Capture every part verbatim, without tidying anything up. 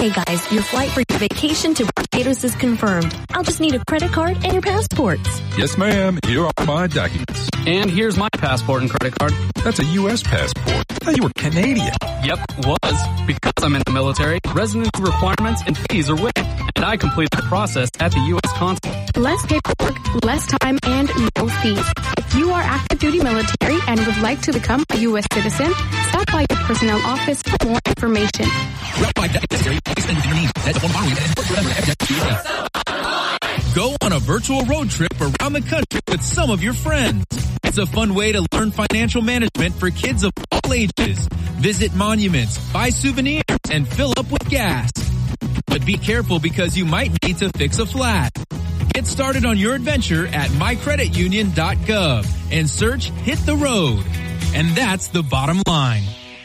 Okay, guys, your flight for your vacation to Barbados is confirmed. I'll just need a credit card and your passports. Yes, ma'am. Here are my documents. And here's my passport and credit card. That's a U S passport. I thought you were Canadian. Yep, was. Because I'm in the military, residency requirements and fees are waived, and I completed the process at the U S consulate. Less paperwork, less time, and no fees. If you are active duty military and would like to become a U S citizen, stop by your personnel office for more information. Go on a virtual road trip around the country with some of your friends. It's a fun way to learn financial management for kids of all ages. Visit monuments, buy souvenirs, and fill up with gas. But be careful because you might need to fix a flat. Get started on your adventure at my credit union dot gov and search Hit the Road. And that's the bottom line.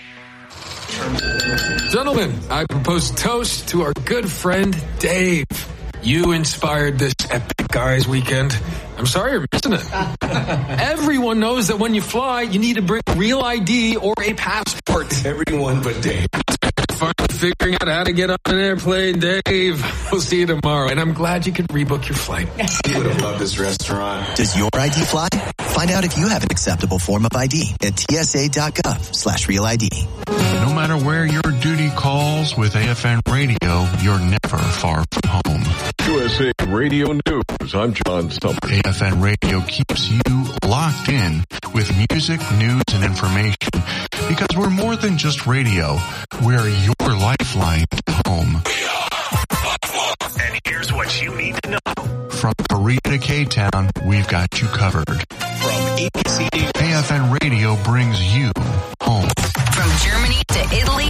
Gentlemen, I propose a toast to our good friend Dave. You inspired this epic guys weekend. I'm sorry you're missing it. Everyone knows that when you fly, you need to bring a real I D or a passport. Everyone but Dave. Finally figuring out how to get on an airplane, Dave. We'll see you tomorrow, and I'm glad you could rebook your flight. You would have loved this restaurant. Does your I D fly? Find out if you have an acceptable form of I D at T S A dot gov slash real I D. No matter where your duty calls, with A F N Radio, you're never far from home. U S A Radio News. I'm John Summer. A F N Radio keeps you locked in with music, news, and information because we're more than just radio. We're your lifeline to home. And here's what you need to know. From Korea to K-Town, we've got you covered. From A B C, A F N Radio brings you home. From Germany to Italy